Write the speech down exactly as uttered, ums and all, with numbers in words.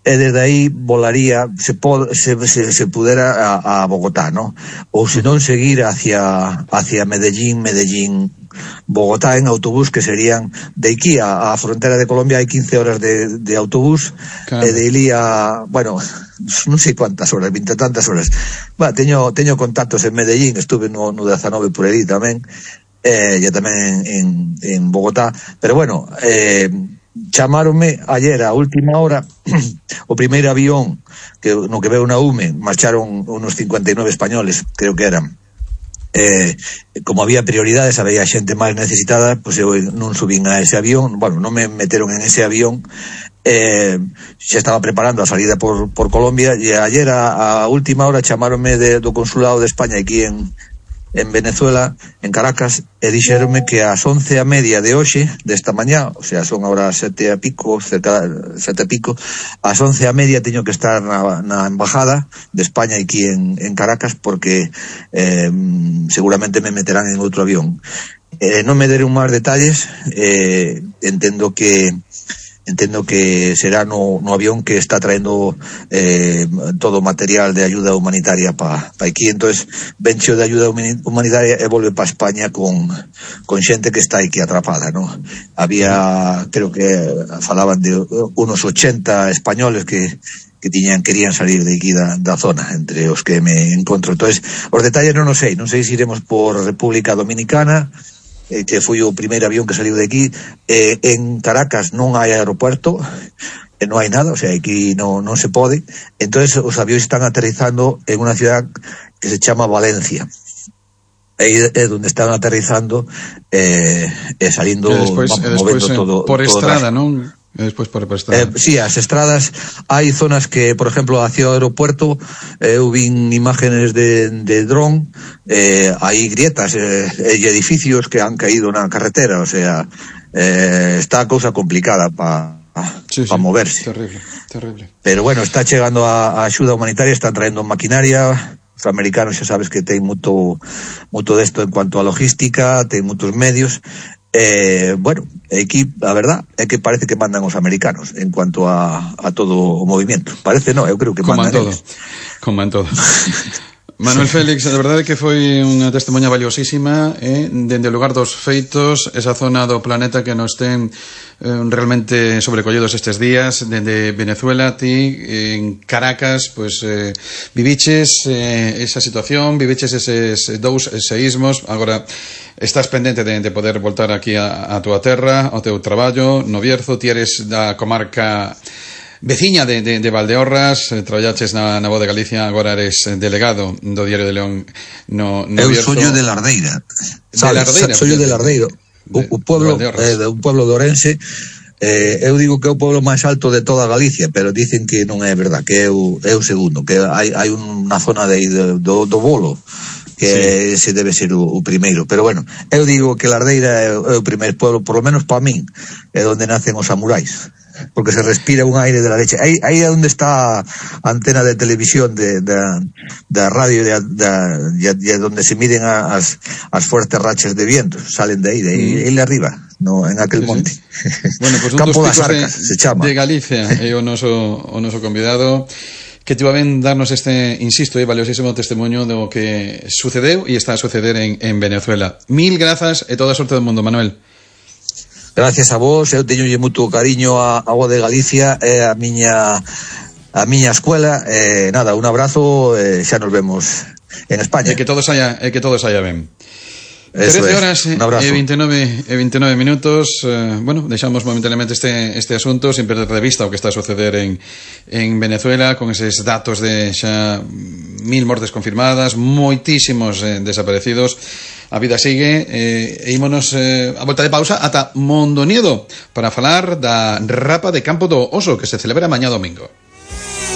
e desde aí volaría, se, pod, se, se, se pudera a, a Bogotá, ¿no? Ou se non seguir hacia, hacia Medellín, Medellín, Bogotá en autobús, que serían de aquí a, a frontera de Colombia hai quince horas de, de autobús, claro. E de aí a, bueno, non sei cuántas horas, vinte tantas horas. Bueno, teño, teño contactos en Medellín, estuve no, no dezanove por aí tamén, eh, e tamén en, en Bogotá, pero bueno, eh, chamáronme ayer a última hora o primeiro avión que no que veo na U M E, marcharon unos cincuenta y nueve españoles, creo que eran. Eh, como había prioridades, había xente máis necesitada, pois eu non subín a ese avión, bueno, non me meteron en ese avión. Eh, xa estaba preparando a salida por, por Colombia, e ayer a, a última hora chamáronme de, do consulado de España aquí en en Venezuela, en Caracas, e dixeronme que ás once a media de hoxe, desta mañá, o sea, son agora sete a pico, cerca, sete a pico, ás once a media teño que estar na, na embajada de España aquí en, en Caracas, porque eh, seguramente me meterán en outro avión. Eh, non me deron máis detalles, eh, entendo que entendo que será no, no avión que está traendo eh, todo o material de ayuda humanitaria para pa aquí, entonces vencho de ayuda humanitaria e volve para España con, con xente que está aquí atrapada, ¿no? Había, creo que falaban de unos ochenta españoles que que tiñan, querían salir de aquí da, da zona, entre os que me encontro. Entonces, os detalles non o sei, non sei se iremos por República Dominicana, eh, que foi o primeiro avión que saliu de aquí. Eh, en Caracas non hai aeropuerto, eh, non hai nada, o sea, aquí non, non se pode. Entonces os avións están aterrizando en unha ciudad que se chama Valencia. Aí é onde están aterrizando eh, e salindo, después, vamos, después, movendo todo por todo estrada, non? E despois por estrada. Eh, sí, as estradas, hai zonas que, por exemplo, hacia o aeropuerto, eh, eu vin imágenes de, de dron, eh, hai grietas eh, e edificios que han caído na carretera, o sea, eh, está a cousa complicada para sí, pa sí, moverse. Terrible, terrible. Pero bueno, está chegando a, a axuda humanitaria, están traendo maquinaria. Os americanos xa sabes que ten moito moito desto en cuanto a logística, ten moitos medios. Eh, bueno, aquí a verdad é que parece que mandan os americanos en cuanto a, a todo o movimento. Parece non, eu creo que como mandan en todo, eles. como en todo. Manuel Félix, de verdade que foi unha testemunha valiosísima, eh, dende o lugar dos feitos, esa zona do planeta que nos ten eh, realmente sobrecollidos estes días, dende Venezuela, ti en Caracas, pues eh, viviches eh, esa situación, viviches eses dous seísmos, agora estás pendente de, de poder voltar aquí a, a túa terra, ao teu traballo, no Bierzo, ti eres da comarca veciña de, de, de Valdeorras, eh, traballaches na, na Voz de Galicia, agora eres delegado do Diario de León no, no Eu Bierzo. soño de Lardeira, sabes, de Lardeira, soño de Lardeiro, de, o, o pueblo eh, de un pueblo de Ourense. Eh, eu digo que é o pueblo máis alto de toda Galicia, pero dicen que non é verdad, que é o, é o segundo, que hai, hai unha zona de, de, do, do Bolo que sí, ese debe ser o, o primeiro, pero bueno, eu digo que Lardeira é, é o primeiro pueblo, por lo menos para min, é onde nacen os samurais, porque se respira un aire de la leche. Aí, aí é onde está a antena de televisión de, de, de radio de, de, de, de donde se miden as, as fuertes rachas de viento, salen de aí, de aí, mm. aí arriba, no, en aquel sí, monte. Sí. Bueno, pues un Campo dos das Arcas, de, se chama. De Galicia, é o noso, o noso convidado, que te va ben darnos este, insisto, eh, valiosísimo testemunho do que sucedeu e está a suceder en, en Venezuela. Mil grazas e toda a sorte do mundo, Manuel. Gracias a vos, eu teño moito cariño a, a Voz de Galicia e a miña a miña escuela, e nada, un abrazo, e xa nos vemos en España. E que todos haya, e que todos haya ben. Eso trece es. horas e veintinueve minutos. eh, bueno, deixamos momentáneamente este, este asunto sin perder de vista o que está a suceder en, en Venezuela, con eses datos de xa mil mortes confirmadas, moitísimos eh, desaparecidos. A vida sigue, eh, e ímonos eh, a volta de pausa ata Mondoniedo para falar da Rapa de Campo do Oso, que se celebra mañá domingo.